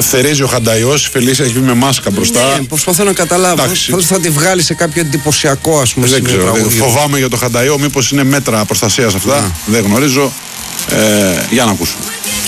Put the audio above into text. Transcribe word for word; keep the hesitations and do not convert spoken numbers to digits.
θερίζει ο Χανταϊός, η Φελίσια έχει βγει με μάσκα μπροστά. Ναι, προσπαθώ να καταλάβω. Πώς θα τη βγάλει σε κάποιο εντυπωσιακό, ας πούμε. Δεν ξέρω. Φοβάμαι για το Χανταϊό, μήπως είναι μέτρα προστασίας αυτά. Yeah. Δεν γνωρίζω. Ε, για να ακούσουμε.